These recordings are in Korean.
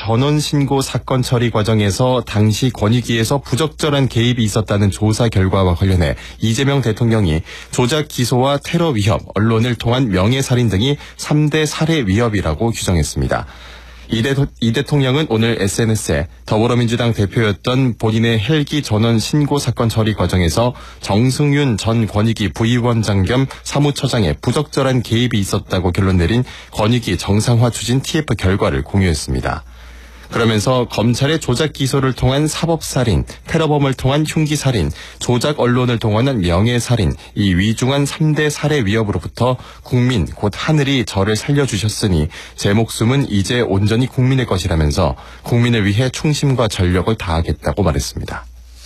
전원 신고 사건 처리 과정에서 당시 권익위에서 부적절한 개입이 있었다는 조사 결과와 관련해 이재명 대통령이 조작 기소와 테러 위협, 언론을 통한 명예살인 등이 3대 살해 위협이라고 규정했습니다. 이 대통령은 오늘 SNS에 더불어민주당 대표였던 본인의 헬기 전원 신고 사건 처리 과정에서 정승윤 전 권익위 부위원장 겸 사무처장의 부적절한 개입이 있었다고 결론 내린 권익위 정상화 추진 TF 결과를 공유했습니다. 그러면서 검찰의 조작 기소를 통한 사법살인, 테러범을 통한 흉기살인, 조작 언론을 통한 명예살인, 이 위중한 3대 살해 위협으로부터 국민 곧 하늘이 저를 살려주셨으니 제 목숨은 이제 온전히 국민의 것이라면서 국민을 위해 충심과 전력을 다하겠다고 말했습니다.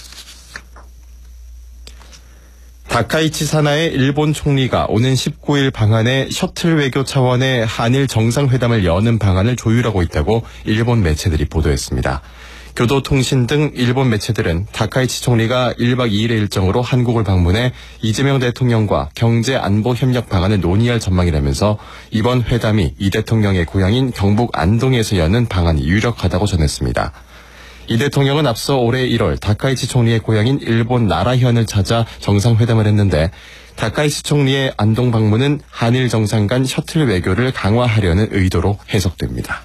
다카이치 사나의 일본 총리가 오는 19일 방한해 셔틀 외교 차원의 한일 정상회담을 여는 방안을 조율하고 있다고 일본 매체들이 보도했습니다. 교도통신 등 일본 매체들은 다카이치 총리가 1박 2일의 일정으로 한국을 방문해 이재명 대통령과 경제 안보 협력 방안을 논의할 전망이라면서 이번 회담이 이 대통령의 고향인 경북 안동에서 여는 방안이 유력하다고 전했습니다. 이 대통령은 앞서 올해 1월 다카이치 총리의 고향인 일본 나라현을 찾아 정상회담을 했는데 다카이치 총리의 안동 방문은 한일 정상 간 셔틀 외교를 강화하려는 의도로 해석됩니다.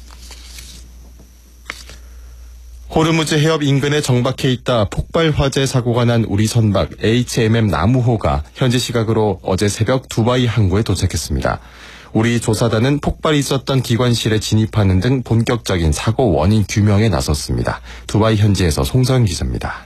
호르무즈 해협 인근에 정박해 있다 폭발 화재 사고가 난 우리 선박 HMM 나무호가 현지 시각으로 어제 새벽 두바이 항구에 도착했습니다. 우리 조사단은 폭발이 있었던 기관실에 진입하는 등 본격적인 사고 원인 규명에 나섰습니다. 두바이 현지에서 송서영 기자입니다.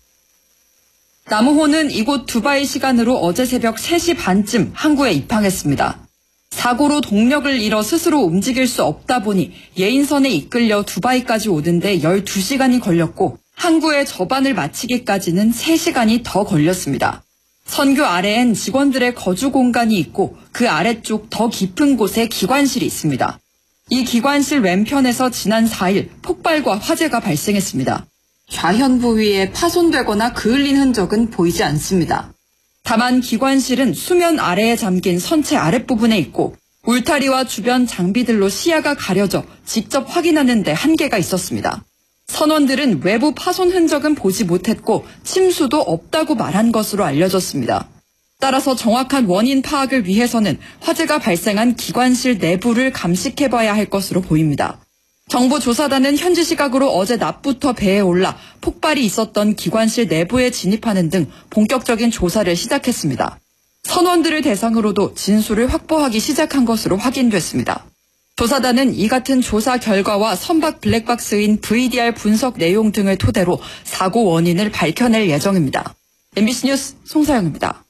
나무호는 이곳 두바이 시간으로 어제 새벽 3시 반쯤 항구에 입항했습니다. 사고로 동력을 잃어 스스로 움직일 수 없다 보니 예인선에 이끌려 두바이까지 오는데 12시간이 걸렸고 항구의 접안을 마치기까지는 3시간이 더 걸렸습니다. 선교 아래엔 직원들의 거주 공간이 있고 그 아래쪽 더 깊은 곳에 기관실이 있습니다. 이 기관실 왼편에서 지난 4일 폭발과 화재가 발생했습니다. 좌현 부위에 파손되거나 그을린 흔적은 보이지 않습니다. 다만 기관실은 수면 아래에 잠긴 선체 아랫부분에 있고 울타리와 주변 장비들로 시야가 가려져 직접 확인하는 데 한계가 있었습니다. 선원들은 외부 파손 흔적은 보지 못했고 침수도 없다고 말한 것으로 알려졌습니다. 따라서 정확한 원인 파악을 위해서는 화재가 발생한 기관실 내부를 감식해봐야 할 것으로 보입니다. 정보조사단은 현지 시각으로 어제 낮부터 배에 올라 폭발이 있었던 기관실 내부에 진입하는 등 본격적인 조사를 시작했습니다. 선원들을 대상으로도 진술을 확보하기 시작한 것으로 확인됐습니다. 조사단은 이 같은 조사 결과와 선박 블랙박스인 VDR 분석 내용 등을 토대로 사고 원인을 밝혀낼 예정입니다. MBC 뉴스 송서영입니다.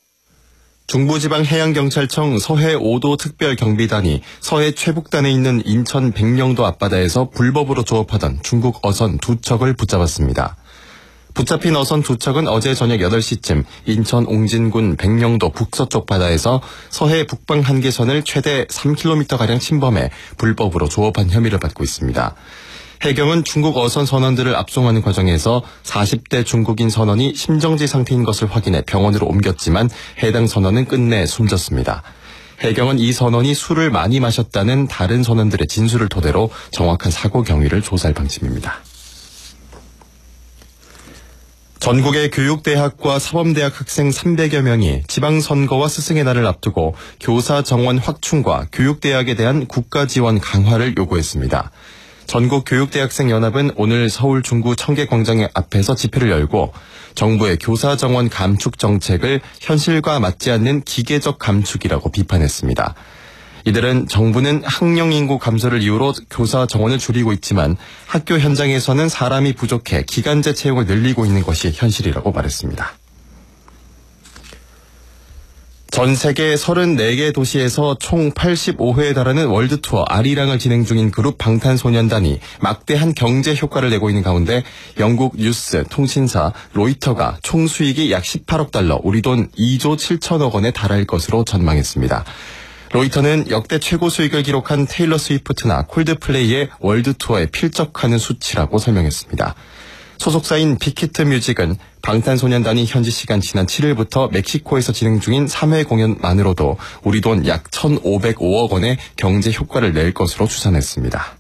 중부지방해양경찰청 서해 5도 특별경비단이 서해 최북단에 있는 인천 백령도 앞바다에서 불법으로 조업하던 중국 어선 2척을 붙잡았습니다. 붙잡힌 어선 2척은 어제 저녁 8시쯤 인천 옹진군 백령도 북서쪽 바다에서 서해 북방 한계선을 최대 3km가량 침범해 불법으로 조업한 혐의를 받고 있습니다. 해경은 중국 어선 선원들을 압송하는 과정에서 40대 중국인 선원이 심정지 상태인 것을 확인해 병원으로 옮겼지만 해당 선원은 끝내 숨졌습니다. 해경은 이 선원이 술을 많이 마셨다는 다른 선원들의 진술을 토대로 정확한 사고 경위를 조사할 방침입니다. 전국의 교육대학과 사범대학 학생 300여 명이 지방선거와 스승의 날을 앞두고 교사 정원 확충과 교육대학에 대한 국가 지원 강화를 요구했습니다. 전국교육대학생연합은 오늘 서울 중구 청계광장 앞에서 집회를 열고 정부의 교사 정원 감축 정책을 현실과 맞지 않는 기계적 감축이라고 비판했습니다. 이들은 정부는 학령 인구 감소를 이유로 교사 정원을 줄이고 있지만 학교 현장에서는 사람이 부족해 기간제 채용을 늘리고 있는 것이 현실이라고 말했습니다. 전 세계 34개 도시에서 총 85회에 달하는 월드투어 아리랑을 진행 중인 그룹 방탄소년단이 막대한 경제 효과를 내고 있는 가운데 영국 뉴스 통신사 로이터가 총 수익이 약 18억 달러, 우리 돈 2조 7천억 원에 달할 것으로 전망했습니다. 로이터는 역대 최고 수익을 기록한 테일러 스위프트나 콜드플레이의 월드투어에 필적하는 수치라고 설명했습니다. 소속사인 빅히트 뮤직은 방탄소년단이 현지 시간 지난 7일부터 멕시코에서 진행 중인 3회 공연만으로도 우리 돈 약 1,505억 원의 경제 효과를 낼 것으로 추산했습니다.